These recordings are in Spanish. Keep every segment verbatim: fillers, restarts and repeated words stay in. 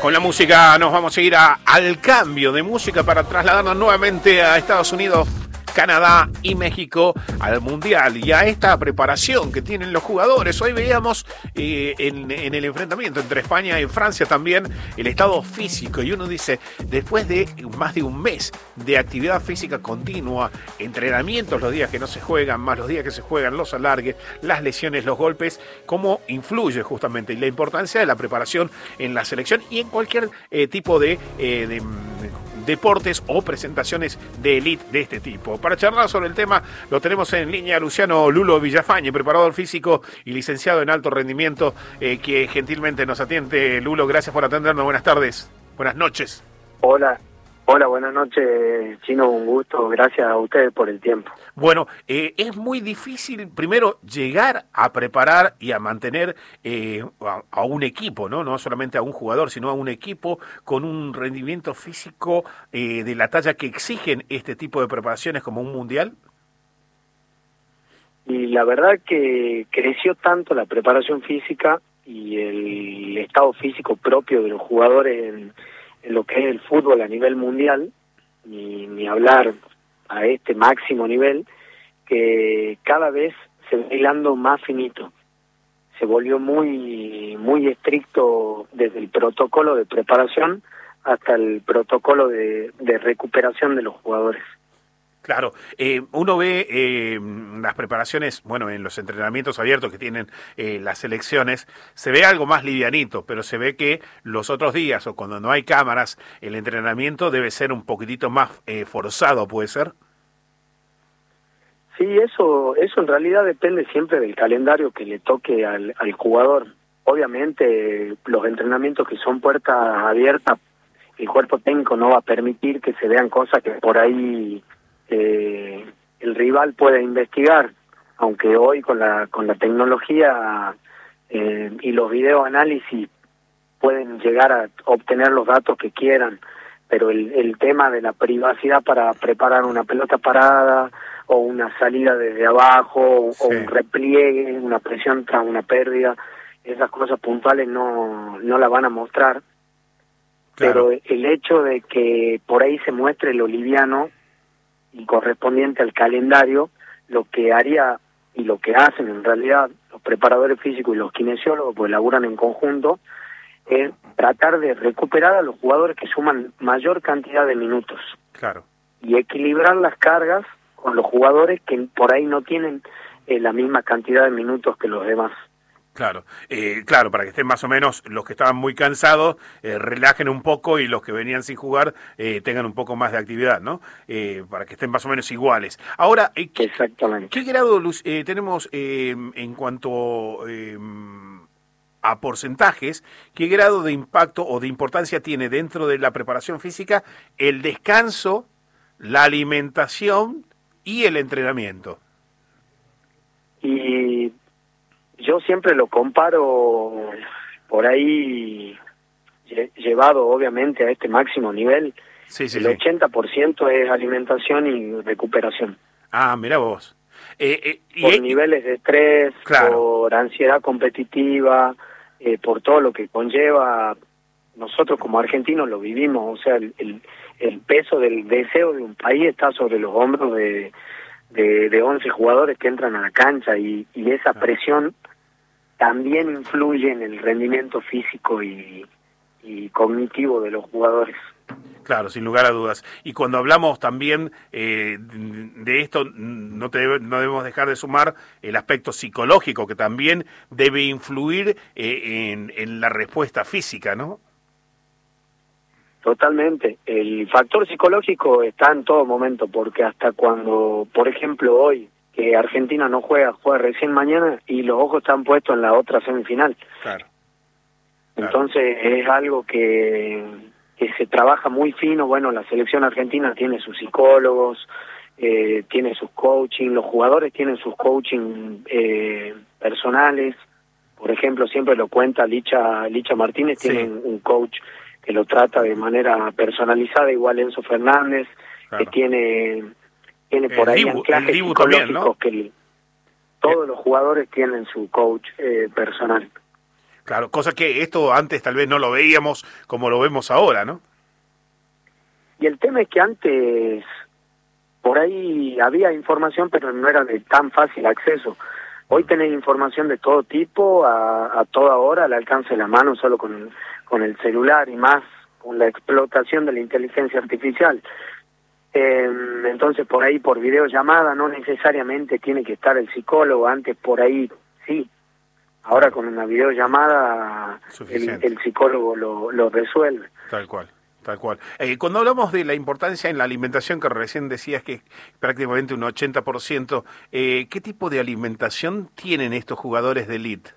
Con la música nos vamos a ir a, al cambio de música para trasladarnos nuevamente a Estados Unidos, Canadá y México al Mundial y a esta preparación que tienen los jugadores. Hoy veíamos eh, en, en el enfrentamiento entre España y Francia también el estado físico, y uno dice, después de más de un mes de actividad física continua, entrenamientos los días que no se juegan, más los días que se juegan, los alargues, las lesiones, los golpes, cómo influye justamente y la importancia de la preparación en la selección y en cualquier eh, tipo de, eh, de deportes o presentaciones de élite de este tipo. Para charlar sobre el tema lo tenemos en línea a Luciano Lulo Villafañe, preparador físico y licenciado en alto rendimiento, eh, que gentilmente nos atiende. Lulo, gracias por atendernos. Buenas tardes, buenas noches. Hola, hola, buenas noches, Chino, un gusto. Gracias a ustedes por el tiempo. Bueno, eh, es muy difícil, primero, llegar a preparar y a mantener eh, a, a un equipo, ¿no? No solamente a un jugador, sino a un equipo con un rendimiento físico eh, de la talla que exigen este tipo de preparaciones como un mundial. Y la verdad que creció tanto la preparación física y el estado físico propio de los jugadores en, en lo que es el fútbol a nivel mundial, ni, ni hablar a este máximo nivel, que cada vez se va hilando más finito. Se volvió muy muy estricto desde el protocolo de preparación hasta el protocolo de, de recuperación de los jugadores. Claro, eh, uno ve eh, las preparaciones, bueno, en los entrenamientos abiertos que tienen eh, las selecciones, se ve algo más livianito, pero se ve que los otros días o cuando no hay cámaras, el entrenamiento debe ser un poquitito más eh, forzado, ¿puede ser? Sí, eso eso en realidad depende siempre del calendario que le toque al, al jugador. Obviamente los entrenamientos que son puertas abiertas, el cuerpo técnico no va a permitir que se vean cosas que por ahí Eh, el rival puede investigar, aunque hoy con la con la tecnología eh, y los videoanálisis pueden llegar a obtener los datos que quieran, pero el, el tema de la privacidad para preparar una pelota parada o una salida desde abajo sí. o un repliegue, una presión tras una pérdida, esas cosas puntuales no no la van a mostrar. Claro. Pero el hecho de que por ahí se muestre lo liviano y correspondiente al calendario, lo que haría y lo que hacen en realidad los preparadores físicos y los kinesiólogos, pues laburan en conjunto, es tratar de recuperar a los jugadores que suman mayor cantidad de minutos. Claro. Y equilibrar las cargas con los jugadores que por ahí no tienen eh, la misma cantidad de minutos que los demás. Claro, eh, claro, para que estén más o menos los que estaban muy cansados, eh, relajen un poco y los que venían sin jugar eh, tengan un poco más de actividad, ¿no? Eh, para que estén más o menos iguales. Ahora, eh, ¿qué, Exactamente. ¿qué grado eh, tenemos eh, en cuanto eh, a porcentajes? ¿Qué grado de impacto o de importancia tiene dentro de la preparación física el descanso, la alimentación y el entrenamiento? Y yo siempre lo comparo por ahí, llevado obviamente a este máximo nivel, sí, sí, el sí. ochenta por ciento es alimentación y recuperación. Ah, mira vos. Eh, eh, por y, niveles de estrés, claro. por ansiedad competitiva, eh, por todo lo que conlleva. Nosotros como argentinos lo vivimos, o sea, el, el, el peso del deseo de un país está sobre los hombros de, de, de once jugadores que entran a la cancha y, y esa claro. presión también influye en el rendimiento físico y, y cognitivo de los jugadores. Claro, sin lugar a dudas. Y cuando hablamos también eh, de esto, no, te debe, no debemos dejar de sumar el aspecto psicológico que también debe influir eh, en, en la respuesta física, ¿no? Totalmente. El factor psicológico está en todo momento, porque hasta cuando, por ejemplo, hoy, que Argentina no juega, juega recién mañana y los ojos están puestos en la otra semifinal. Claro. Claro. Entonces es algo que, que se trabaja muy fino. Bueno, la selección argentina tiene sus psicólogos, eh, tiene sus coaching, los jugadores tienen sus coaching eh, personales. Por ejemplo, siempre lo cuenta Licha, Licha Martínez, sí. tiene un coach que lo trata de manera personalizada, igual Enzo Fernández, claro. que tiene... tiene por ahí Dibu, anclajes psicológicos también, ¿no? que el, todos los jugadores tienen su coach eh, personal. Claro, cosa que esto antes tal vez no lo veíamos como lo vemos ahora, ¿no? Y el tema es que antes por ahí había información, pero no era de tan fácil acceso. Hoy tenés información de todo tipo, a, a toda hora, al alcance de la mano, solo con, con el celular y más con la explotación de la inteligencia artificial. Eh, entonces, por ahí, por videollamada, no necesariamente tiene que estar el psicólogo. Antes, por ahí, sí. Ahora, con una videollamada, el, el psicólogo lo, lo resuelve. Tal cual. Tal cual. Eh, cuando hablamos de la importancia en la alimentación, que recién decías que es prácticamente un ochenta por ciento, eh, ¿qué tipo de alimentación tienen estos jugadores de elite?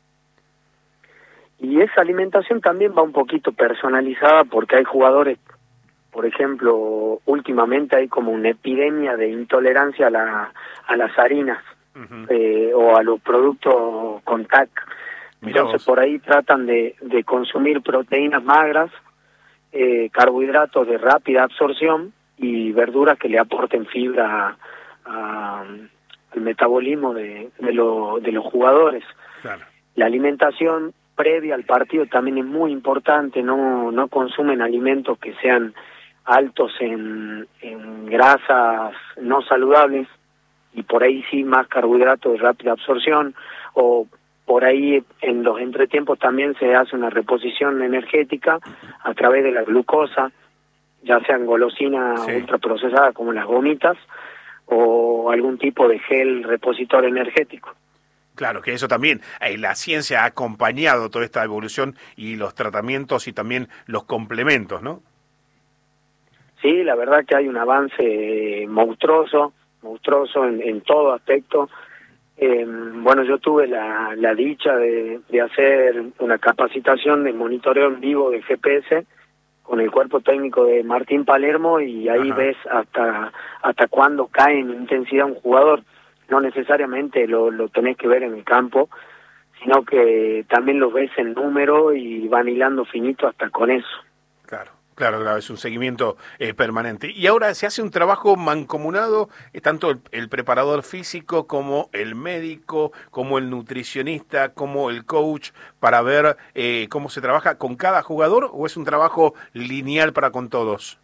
Y esa alimentación también va un poquito personalizada porque hay jugadores, por ejemplo, últimamente hay como una epidemia de intolerancia a, la, a las harinas uh-huh. eh, o a los productos con T A C. Entonces por ahí tratan de, de consumir proteínas magras, Eh, carbohidratos de rápida absorción y verduras que le aporten fibra a, a, al metabolismo de, de, lo, de los jugadores. Claro. La alimentación previa al partido también es muy importante, no, no consumen alimentos que sean altos en, en grasas no saludables y por ahí sí más carbohidratos de rápida absorción, o por ahí en los entretiempos también se hace una reposición energética a través de la glucosa, ya sean golosinas sí. ultraprocesadas como las gomitas o algún tipo de gel repositor energético. Claro, que eso también, eh, la ciencia ha acompañado toda esta evolución y los tratamientos y también los complementos, ¿no? Sí, la verdad que hay un avance monstruoso, monstruoso en, en todo aspecto. Eh, bueno, yo tuve la, la dicha de, de hacer una capacitación de monitoreo en vivo de G P S con el cuerpo técnico de Martín Palermo y ahí Ajá. ves hasta hasta cuándo cae en intensidad un jugador. No necesariamente lo, lo tenés que ver en el campo, sino que también lo ves en número y van hilando finito hasta con eso. Claro. Claro, claro, es un seguimiento eh, permanente. Y ahora se hace un trabajo mancomunado, eh, tanto el, el preparador físico como el médico, como el nutricionista, como el coach, para ver eh, cómo se trabaja con cada jugador, ¿o es un trabajo lineal para con todos?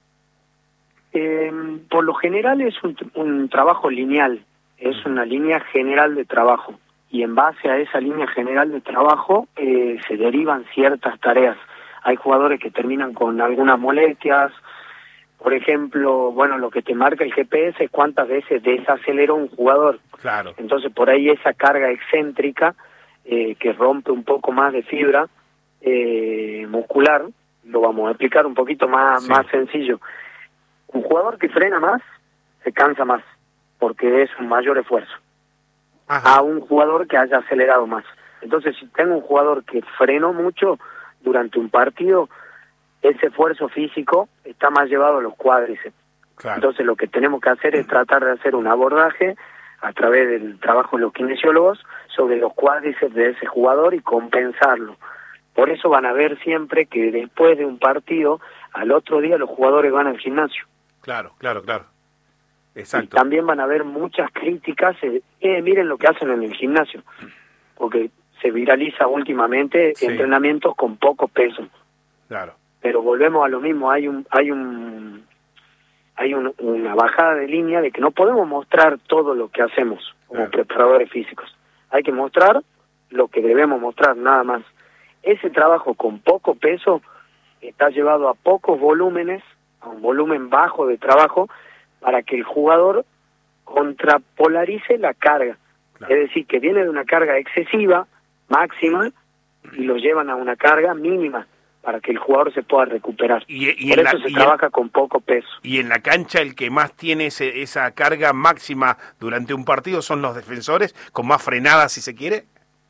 Eh, por lo general es un, un trabajo lineal, es una línea general de trabajo. Y en base a esa línea general de trabajo eh, se derivan ciertas tareas. Hay jugadores que terminan con algunas molestias, por ejemplo, bueno, lo que te marca el G P S es cuántas veces desaceleró un jugador. Claro. Entonces, por ahí esa carga excéntrica eh, que rompe un poco más de fibra eh, muscular, lo vamos a explicar un poquito más, sí. más sencillo. Un jugador que frena más, se cansa más, porque es un mayor esfuerzo. Ajá. A un jugador que haya acelerado más. Entonces, si tengo un jugador que frenó mucho durante un partido, ese esfuerzo físico está más llevado a los cuádriceps. Claro. Entonces lo que tenemos que hacer es tratar de hacer un abordaje a través del trabajo de los kinesiólogos sobre los cuádriceps de ese jugador y compensarlo. Por eso van a ver siempre que después de un partido, al otro día los jugadores van al gimnasio. Claro, claro, claro. Exacto. Y también van a haber muchas críticas, eh, eh, miren lo que hacen en el gimnasio, porque se viraliza últimamente sí. entrenamientos con poco peso. Claro. Pero volvemos a lo mismo, hay un hay un hay un, una bajada de línea de que no podemos mostrar todo lo que hacemos como claro. preparadores físicos. Hay que mostrar lo que debemos mostrar, nada más. Ese trabajo con poco peso está llevado a pocos volúmenes, a un volumen bajo de trabajo, para que el jugador contrapolarice la carga. Claro. Es decir, que viene de una carga excesiva, máxima, y lo llevan a una carga mínima para que el jugador se pueda recuperar. Y, y Por eso la, se trabaja en, con poco peso. Y en la cancha el que más tiene ese, esa carga máxima durante un partido son los defensores, con más frenada si se quiere.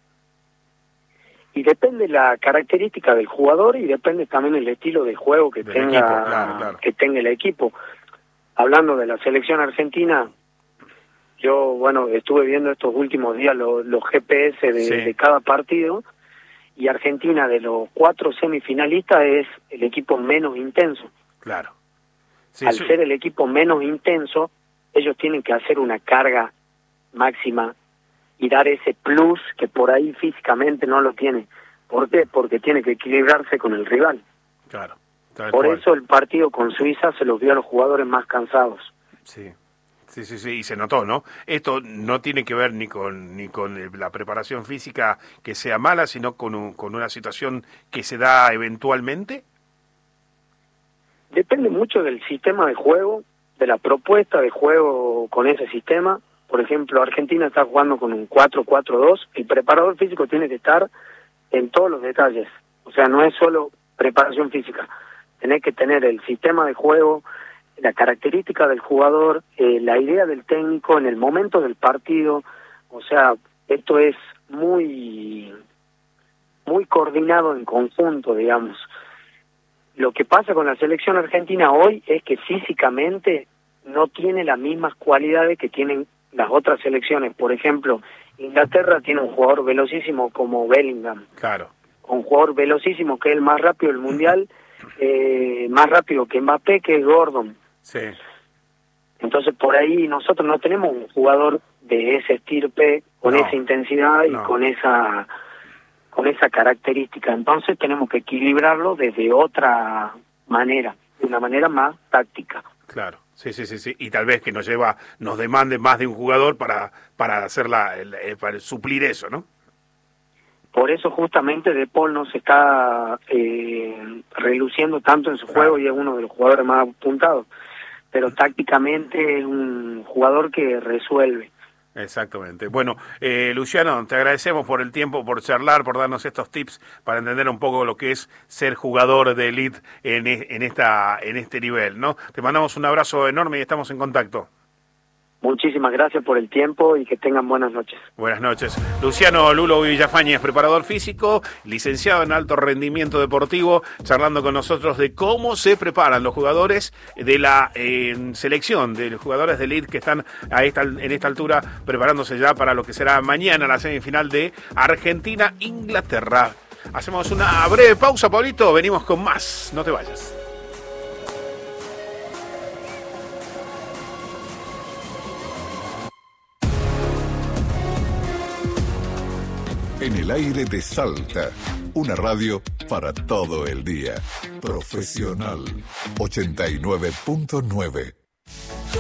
Y depende la característica del jugador y depende también el estilo de juego que del tenga equipo, claro, claro. que tenga el equipo. Hablando de la selección argentina, yo, bueno, estuve viendo estos últimos días los, los G P S de, sí. de cada partido, y Argentina, de los cuatro semifinalistas, es el equipo menos intenso. Claro. Sí, Al sí. ser el equipo menos intenso, ellos tienen que hacer una carga máxima y dar ese plus que por ahí físicamente no lo tiene. ¿Por qué? Porque tiene que equilibrarse con el rival. Claro. Tal Por cual. eso el partido con Suiza se los vio a los jugadores más cansados. Sí. Sí, sí, sí, y se notó, ¿no? Esto no tiene que ver ni con ni con la preparación física que sea mala, sino con, un, con una situación que se da eventualmente. Depende mucho del sistema de juego, de la propuesta de juego con ese sistema. Por ejemplo, Argentina está jugando con un cuatro cuatro dos. El preparador físico tiene que estar en todos los detalles. O sea, no es solo preparación física. Tenés que tener el sistema de juego, la característica del jugador, eh, la idea del técnico en el momento del partido. O sea, esto es muy, muy coordinado en conjunto, digamos. Lo que pasa con la selección argentina hoy es que físicamente no tiene las mismas cualidades que tienen las otras selecciones. Por ejemplo, Inglaterra tiene un jugador velocísimo como Bellingham. Claro. Un jugador velocísimo que es el más rápido del mundial, eh, más rápido que Mbappé, que es Gordon. Sí. Entonces por ahí nosotros no tenemos un jugador de ese estirpe con No. esa intensidad y No. con esa con esa característica. Entonces tenemos que equilibrarlo desde otra manera, de una manera más táctica. Claro, sí, sí, sí, sí, y tal vez que nos lleva, nos demande más de un jugador para para hacer la, el, el- para suplir eso, ¿no? Por eso justamente De Paul no se está eh, reluciendo tanto en su Claro. juego y es uno de los jugadores más apuntados. Pero tácticamente es un jugador que resuelve. Exactamente. Bueno, eh, Luciano, te agradecemos por el tiempo, por charlar, por darnos estos tips para entender un poco lo que es ser jugador de elite en, e- en esta en este nivel, ¿no? Te mandamos un abrazo enorme y estamos en contacto. Muchísimas gracias por el tiempo y que tengan buenas noches. Buenas noches. Luciano Lulo Villafañez, preparador físico, licenciado en alto rendimiento deportivo, charlando con nosotros de cómo se preparan los jugadores de la eh, selección, de los jugadores de elite que están a esta, en esta altura preparándose ya para lo que será mañana la semifinal de Argentina-Inglaterra. Hacemos una breve pausa, Pablito, venimos con más, no te vayas. En el aire de Salta, una radio para todo el día. Profesional ochenta y nueve punto nueve.